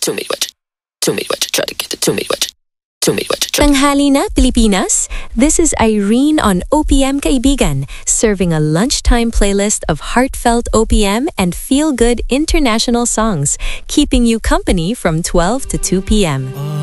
Tanghali na, Pilipinas. This is Irene on OPM Kaibigan, serving a lunchtime playlist of heartfelt OPM and feel-good international songs, keeping you company from 12 to 2 p.m.